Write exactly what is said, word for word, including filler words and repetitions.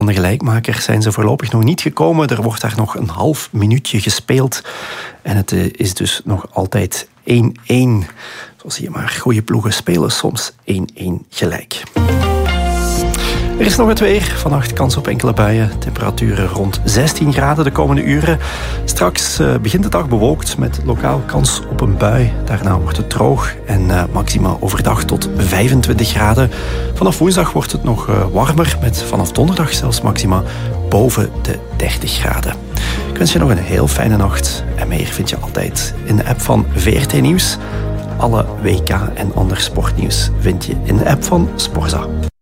de gelijkmaker zijn ze voorlopig nog niet gekomen. Er wordt daar nog een half minuutje gespeeld. En het is dus nog altijd één-één. Zo zie je maar, goede ploegen spelen soms één-één gelijk. Er is nog het weer. Vannacht kans op enkele buien. Temperaturen rond zestien graden de komende uren. Straks uh, begint de dag bewolkt met lokaal kans op een bui. Daarna wordt het droog en uh, maxima overdag tot vijfentwintig graden. Vanaf woensdag wordt het nog uh, warmer met vanaf donderdag zelfs maxima boven de dertig graden. Ik wens je nog een heel fijne nacht. En meer vind je altijd in de app van V R T Nieuws. Alle W K en ander sportnieuws vind je in de app van Sporza.